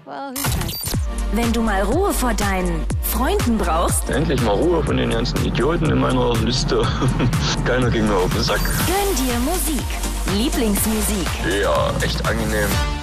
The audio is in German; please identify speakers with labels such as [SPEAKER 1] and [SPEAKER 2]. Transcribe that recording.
[SPEAKER 1] Well, who's next?
[SPEAKER 2] Wenn du mal Ruhe vor deinen Freunden brauchst,
[SPEAKER 3] Endlich mal Ruhe von den ganzen Idioten in meiner Liste. Keiner ging mir auf den Sack.
[SPEAKER 2] gönn dir Musik. Lieblingsmusik.
[SPEAKER 3] Ja, echt angenehm.